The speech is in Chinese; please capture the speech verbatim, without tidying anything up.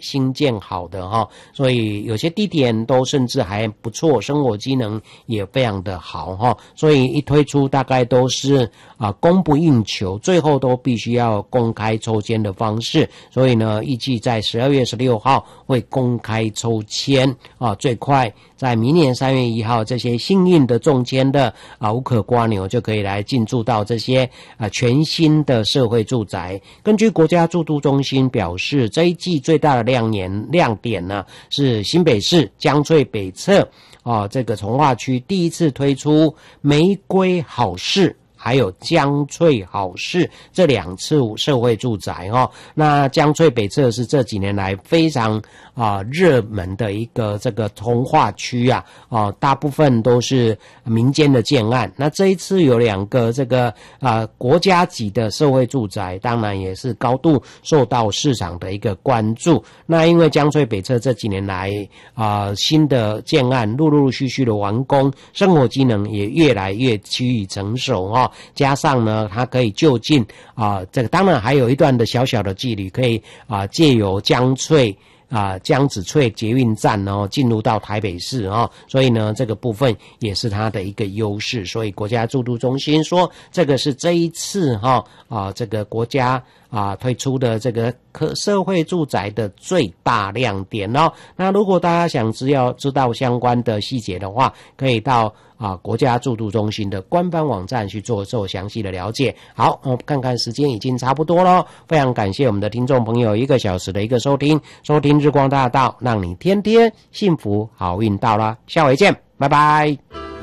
新建好的哈，所以有些地点都甚至还不错，生活机能也非常的好哈，所以一推出大概都是啊供不应求，最后都必须要公开抽签的方式，所以呢，预计在十二月十六号会公开抽签啊，最快在明年三月一号，这些幸运的中签的啊无可瓜牛就可以来进驻到这些啊全新的社会住宅。根据国家住都中心表示，这一季最大的亮点亮点呢是新北市江翠北侧啊这个从化区第一次推出玫瑰好市还有江翠好市这两次社会住宅哈、哦，那江翠北侧是这几年来非常啊热门的一个这个从化区啊，哦，大部分都是民间的建案。那这一次有两个这个啊国家级的社会住宅，当然也是高度受到市场的一个关注。那因为江翠北侧这几年来啊新的建案陆陆续续的完工，生活机能也越来越趋于成熟哈、哦。加上呢，它可以就近啊，这个当然还有一段的小小的距离，可以啊借由江翠啊江子翠捷运站哦进入到台北市哦，所以呢这个部分也是它的一个优势。所以国家住都中心说，这个是这一次哈 啊, 啊这个国家啊推出的这个可社会住宅的最大亮点哦。那如果大家想知要知道相关的细节的话，可以到啊国家住都中心的官方网站去做做详细的了解。好，我们看看时间已经差不多了，非常感谢我们的听众朋友一个小时的一个收听，收听日光大道，让你天天幸福好运到啦，下回见，拜拜。